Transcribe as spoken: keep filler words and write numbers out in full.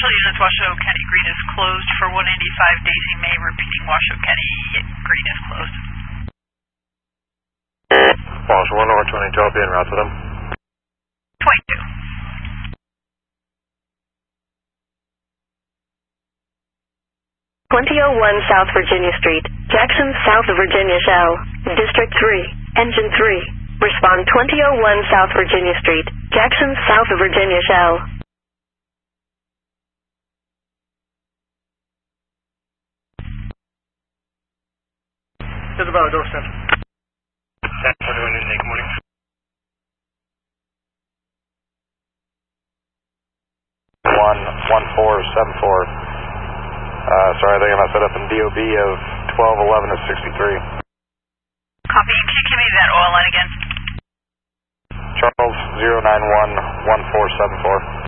Special units, Washoe County Green is closed for one eighty-five Daisy May, repeating Washoe County Green is closed. Washoe one over twenty-two, I'll be en route to them. twenty-two. twenty oh one South Virginia Street, Jackson, South Virginia Shell, District three, Engine three. Respond twenty oh one South Virginia Street, Jackson, South Virginia Shell. Isabella, go stand. San Antonio, good morning. One, one, four, seven, four. Uh, sorry, I think I messed that up in D O B of twelve eleven to sixty-three. Copy. Can you give me that oil line again? Charles, zero nine one, one four seven four.